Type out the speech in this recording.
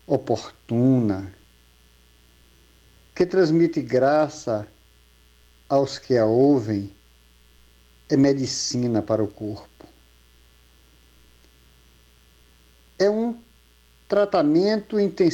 oportuna, que transmite graça aos que a ouvem, é medicina para o corpo. É um tratamento intensivo